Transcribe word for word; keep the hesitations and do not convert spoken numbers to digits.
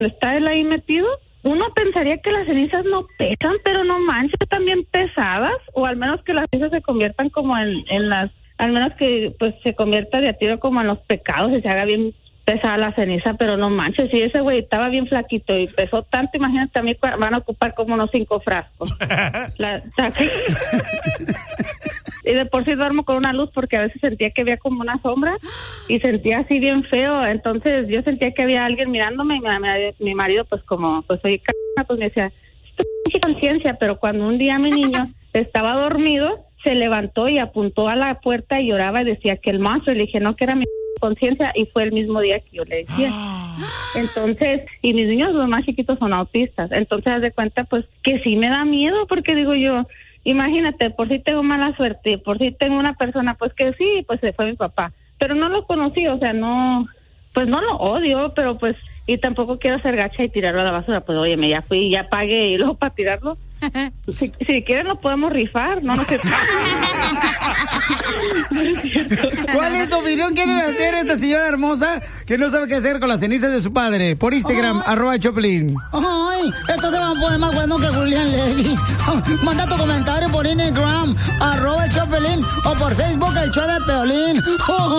está él ahí metido. Uno pensaría que las cenizas no pesan, pero no manches, están bien pesadas, o al menos que las cenizas se conviertan como en, en las, al menos que pues se convierta de a tiro como en los pecados y se haga bien pesada la ceniza, pero no manches, si ese güey estaba bien flaquito y pesó tanto, imagínate, a mí van a ocupar como unos cinco frascos. La, y de por sí duermo con una luz porque a veces sentía que había como una sombra y sentía así bien feo, entonces yo sentía que había alguien mirándome y mi, mi, mi marido pues como, pues soy c***, pues me decía, estoy en conciencia, pero cuando un día mi niño estaba dormido, se levantó y apuntó a la puerta y lloraba y decía que el monstruo, y le dije, no, que era mi conciencia, y fue el mismo día que yo le decía. Entonces, y mis niños los más chiquitos son autistas, entonces haz de cuenta pues que sí me da miedo, porque digo yo, imagínate, por si tengo mala suerte, por si tengo una persona pues que sí, pues se fue mi papá, pero no lo conocí, o sea, no, pues no lo odio, pero pues, y tampoco quiero ser gacha y tirarlo a la basura, pues oye, me ya fui, ya pagué, y luego para tirarlo, si, si quieren lo podemos rifar, no, no sé. ¿Cuál es su opinión? ¿Qué debe hacer esta señora hermosa que no sabe qué hacer con las cenizas de su padre? Por Instagram, oh, arroba Choplin. Ay, esto se va a poner más bueno que Julián Levy. Manda tu comentario por Instagram, arroba Choplin, o por Facebook, el show de Piolín.